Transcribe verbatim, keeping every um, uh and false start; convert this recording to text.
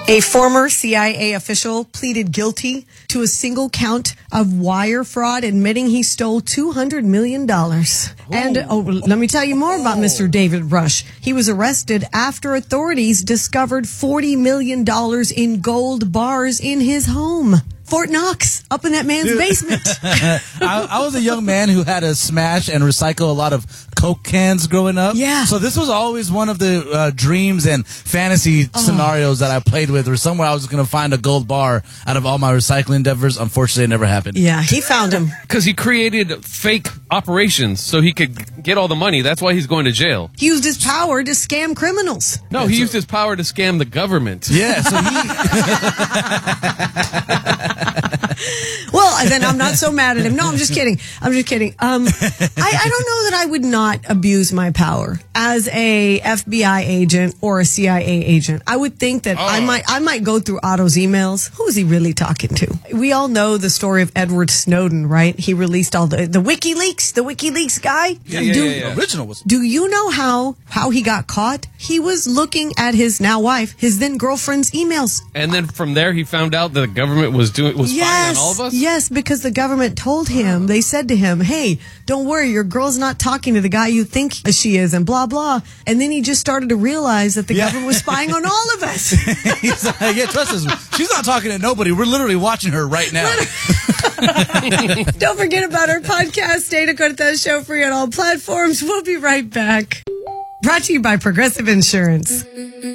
A former C I A official pleaded guilty to a single count of wire fraud, admitting he stole two hundred million dollars. Oh. And oh, let me tell you more about Mister David Rush. He was arrested after authorities discovered forty million dollars in gold bars in his home. Fort Knox, up in that man's Dude. basement. I, I was a young man who had to smash and recycle a lot of Coke cans growing up. Yeah. So this was always one of the uh, dreams and fantasy oh. scenarios that I played with, or somewhere I was going to find a gold bar out of all my recycling endeavors. Unfortunately, it never happened. Yeah, he found him. Because he created fake operations so he could get all the money. That's why he's going to jail. He used his power to scam criminals. No, yeah, he so, used his power to scam the government. Yeah, so he... Well, then I'm not so mad at him. No, I'm just kidding. I'm just kidding. Um, I, I don't know that I would not abuse my power as a F B I agent or a C I A agent. I would think that oh. I might I might go through Otto's emails. Who is he really talking to? We all know the story of Edward Snowden, right? He released all the the WikiLeaks, the WikiLeaks guy. Yeah, yeah, do, yeah, yeah. The original was. Do you know how how he got caught? He was looking at his now wife, his then girlfriend's emails. And then from there, he found out that the government was doing was yes, spying on all of us. Yes, because the government told him. They said to him, "Hey, don't worry, your girl's not talking to the guy you think she is," and blah blah. And then he just started to realize that the yeah. government was spying on all of us. He's like, "Yeah, trust us. She's not talking to nobody. We're literally watching her right now." Don't forget about our podcast, Stay to Cortez Show, free on all platforms. We'll be right back. Brought to you by Progressive Insurance.